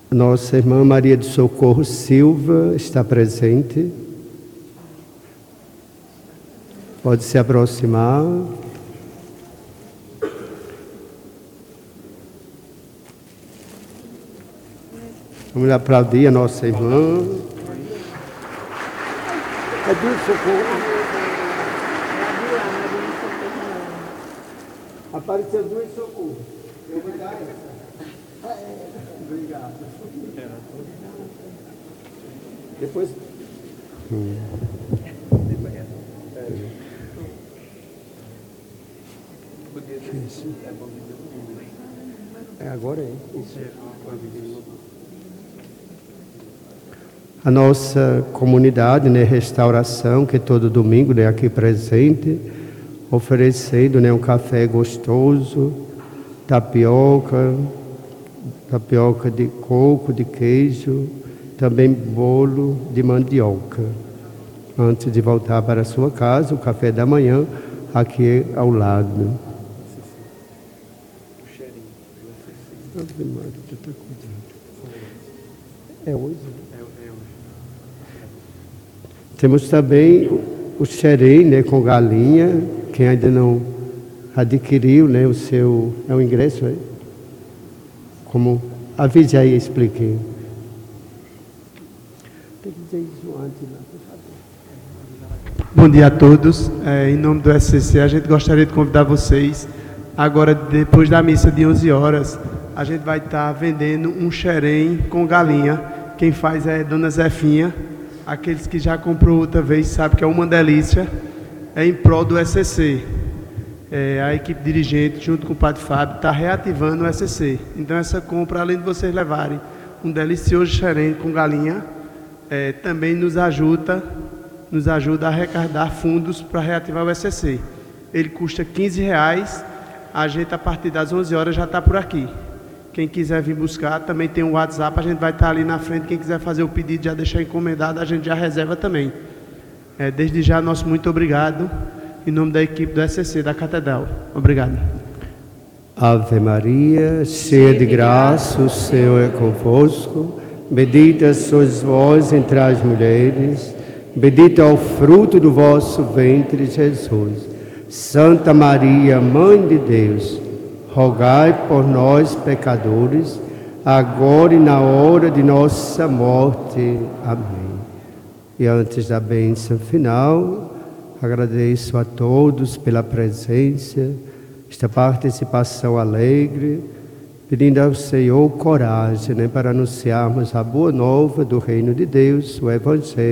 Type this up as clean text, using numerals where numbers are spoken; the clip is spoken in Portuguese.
Nossa irmã Maria de Socorro Silva está presente. Pode se aproximar. Vamos aplaudir a nossa irmã. É de Socorro. Apareceu duas Socorro. Eu vou dar essa. Obrigado. Depois. Agora é isso. A nossa comunidade, né, Restauração, que todo domingo, né, aqui presente, oferecendo, né, um café gostoso, tapioca de coco, de queijo, também bolo de mandioca. Antes de voltar para a sua casa, o café da manhã, aqui ao lado. É hoje? Temos também o xerém, né, com galinha. Quem ainda não adquiriu, né, o seu... É o ingresso, é? Como... Avise aí, expliquei. Tem que dizer isso antes, né, por favor. Bom dia a todos. Em nome do SCC, a gente gostaria de convidar vocês. Agora, depois da missa de 11 horas, a gente vai estar vendendo um xerém com galinha. Quem faz é Dona Zefinha. Aqueles que já comprou outra vez sabem que é uma delícia. É em prol do SCC. A equipe dirigente, junto com o Padre Fábio, está reativando o SCC. Então, essa compra, além de vocês levarem um delicioso xerém com galinha, também nos ajuda a arrecadar fundos para reativar o SCC. Ele custa R$15. A gente, a partir das 11 horas, já está por aqui. Quem quiser vir buscar, também tem um WhatsApp, a gente vai estar ali na frente. Quem quiser fazer o pedido, já deixar encomendado, a gente já reserva também. Desde já, nosso muito obrigado, em nome da equipe do SCC da Catedral. Obrigado. Ave Maria, cheia de graça, o Senhor é convosco. Bendita sois vós entre as mulheres, bendito é o fruto do vosso ventre, Jesus. Santa Maria, Mãe de Deus, rogai por nós, pecadores, agora e na hora de nossa morte. Amém. E antes da bênção final, agradeço a todos pela presença, esta participação alegre, pedindo ao Senhor coragem, né, para anunciarmos a boa nova do Reino de Deus, o Evangelho.